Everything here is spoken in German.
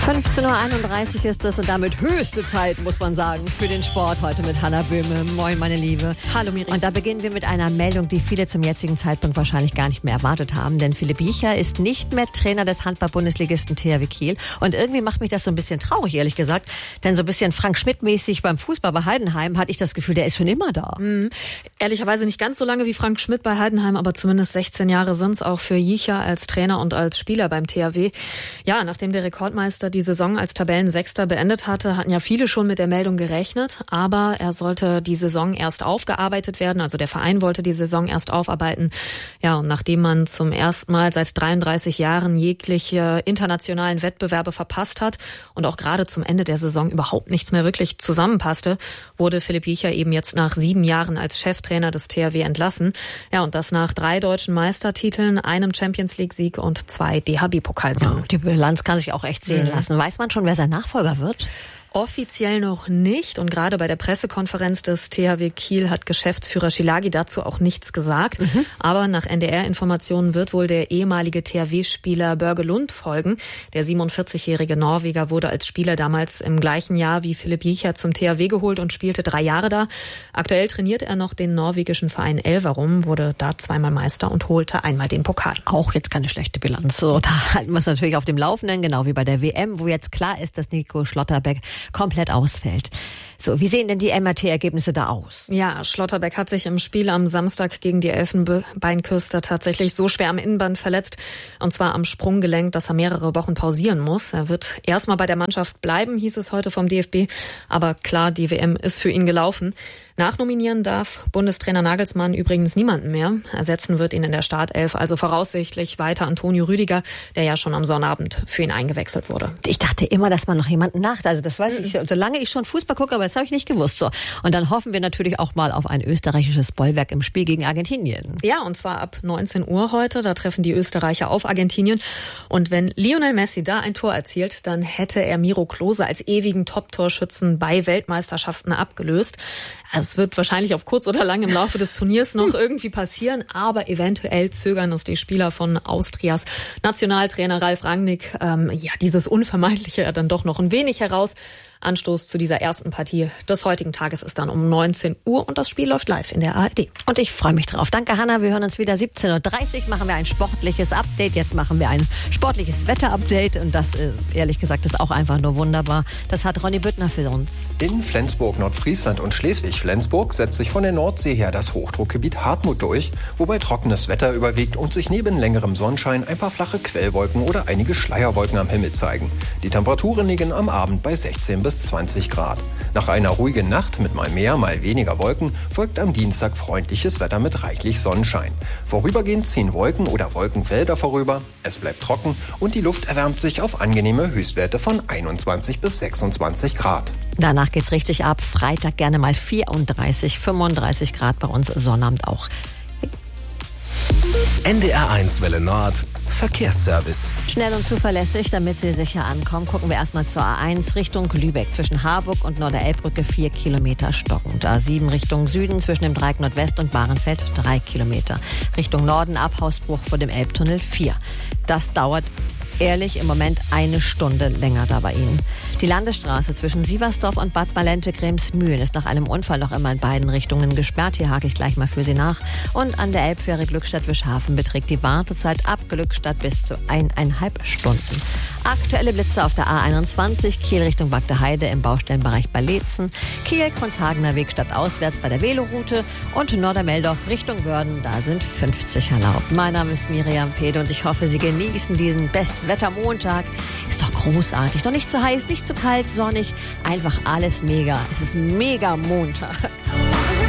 15.31 Uhr ist das und damit höchste Zeit, muss man sagen, für den Sport heute mit Hannah Böhme. Moin, meine Liebe. Hallo, Miri. Und da beginnen wir mit einer Meldung, die viele zum jetzigen Zeitpunkt wahrscheinlich gar nicht mehr erwartet haben. Denn Philipp Jicha ist nicht mehr Trainer des Handball-Bundesligisten THW Kiel. Und irgendwie macht mich das so ein bisschen traurig, ehrlich gesagt. Denn so ein bisschen Frank Schmidt-mäßig beim Fußball bei Heidenheim hatte ich das Gefühl, der ist schon immer da. Ehrlicherweise nicht ganz so lange wie Frank Schmidt bei Heidenheim, aber zumindest 16 Jahre sind es auch für Jicha als Trainer und als Spieler beim THW. Ja, nachdem der Rekordmeister die Saison als Tabellensechster beendet hatte, hatten ja viele schon mit der Meldung gerechnet. Aber er sollte die Saison erst aufgearbeitet werden. Also der Verein wollte die Saison erst aufarbeiten. Ja, und nachdem man zum ersten Mal seit 33 Jahren jegliche internationalen Wettbewerbe verpasst hat und auch gerade zum Ende der Saison überhaupt nichts mehr wirklich zusammenpasste, wurde Philipp Jicha eben jetzt nach 7 Jahren als Cheftrainer des THW entlassen. Ja, und das nach 3 deutschen Meistertiteln, einem Champions-League-Sieg und 2 DHB-Pokalsiegen. Ja, die Bilanz kann sich auch echt sehen lassen. Weiß man schon, wer sein Nachfolger wird? Offiziell noch nicht und gerade bei der Pressekonferenz des THW Kiel hat Geschäftsführer Schilagi dazu auch nichts gesagt. Aber nach NDR-Informationen wird wohl der ehemalige THW-Spieler Børge Lund folgen. Der 47-jährige Norweger wurde als Spieler damals im gleichen Jahr wie Philipp Jicha zum THW geholt und spielte 3 Jahre da. Aktuell trainiert er noch den norwegischen Verein Elverum, wurde da 2-mal Meister und holte einmal den Pokal. Auch jetzt keine schlechte Bilanz. So, da halten wir es natürlich auf dem Laufenden, genau wie bei der WM, wo jetzt klar ist, dass Nico Schlotterbeck komplett ausfällt. So, wie sehen denn die MRT-Ergebnisse da aus? Ja, Schlotterbeck hat sich im Spiel am Samstag gegen die Elfenbeinküste tatsächlich so schwer am Innenband verletzt, und zwar am Sprunggelenk, dass er mehrere Wochen pausieren muss. Er wird erstmal bei der Mannschaft bleiben, hieß es heute vom DFB. Aber klar, die WM ist für ihn gelaufen. Nachnominieren darf Bundestrainer Nagelsmann übrigens niemanden mehr. Ersetzen wird ihn in der Startelf also voraussichtlich weiter Antonio Rüdiger, der ja schon am Sonnabend für ihn eingewechselt wurde. Ich dachte immer, dass man noch jemanden nach. Also das weiß ich, solange ich schon Fußball gucke, aber das habe ich nicht gewusst. So. Und dann hoffen wir natürlich auch mal auf ein österreichisches Bollwerk im Spiel gegen Argentinien. Ja, und zwar ab 19 Uhr heute. Da treffen die Österreicher auf Argentinien. Und wenn Lionel Messi da ein Tor erzielt, dann hätte er Miro Klose als ewigen Top-Torschützen bei Weltmeisterschaften abgelöst. Es wird wahrscheinlich auf kurz oder lang im Laufe des Turniers noch irgendwie passieren, aber eventuell zögern es die Spieler von Austrias Nationaltrainer Ralf Rangnick, dieses Unvermeidliche dann doch noch ein wenig heraus. Anstoß zu dieser ersten Partie des heutigen Tages ist dann um 19 Uhr und das Spiel läuft live in der ARD. Und ich freue mich drauf. Danke, Hannah. Wir hören uns wieder 17.30 Uhr. Machen wir ein sportliches Update. Jetzt machen wir ein sportliches Wetter-Update. Und das, ehrlich gesagt, ist auch einfach nur wunderbar. Das hat Ronny Büttner für uns. In Flensburg, Nordfriesland und Schleswig-Flensburg setzt sich von der Nordsee her das Hochdruckgebiet Hartmut durch, wobei trockenes Wetter überwiegt und sich neben längerem Sonnenschein ein paar flache Quellwolken oder einige Schleierwolken am Himmel zeigen. Die Temperaturen liegen am Abend bei 16 bis 20 Grad. Nach einer ruhigen Nacht mit mal mehr, mal weniger Wolken folgt am Dienstag freundliches Wetter mit reichlich Sonnenschein. Vorübergehend ziehen Wolken oder Wolkenfelder vorüber, es bleibt trocken und die Luft erwärmt sich auf angenehme Höchstwerte von 21 bis 26 Grad. Danach geht's richtig ab. Freitag gerne mal 34, 35 Grad, bei uns Sonnabend auch. NDR1 Welle Nord Verkehrsservice. Schnell und zuverlässig, damit Sie sicher ankommen. Gucken wir erstmal zur A1 Richtung Lübeck. Zwischen Harburg und Norderelbbrücke 4 Kilometer stockend. A7 Richtung Süden zwischen dem Dreieck Nordwest und Bahrenfeld 3 Kilometer. Richtung Norden Abhausbruch vor dem Elbtunnel 4. Das dauert ehrlich im Moment 1 Stunde länger da bei Ihnen. Die Landesstraße zwischen Sieversdorf und Bad Malente-Kremsmühlen ist nach einem Unfall noch immer in beiden Richtungen gesperrt. Hier hake ich gleich mal für Sie nach. Und an der Elbfähre Glückstadt-Wischhafen beträgt die Wartezeit ab Glückstadt bis zu 1,5 Stunden. Aktuelle Blitze auf der A21, Kiel Richtung Bagdeheide im Baustellenbereich bei Leetzen, Kiel, Kronshagener Weg stadtauswärts bei der Veloroute und Nordermeldorf Richtung Wörden, da sind 50 erlaubt. Mein Name ist Miriam Pede und ich hoffe, Sie genießen diesen besten Wettermontag. Ist doch großartig, doch nicht zu heiß, nicht zu kalt, sonnig, einfach alles mega. Es ist mega Montag.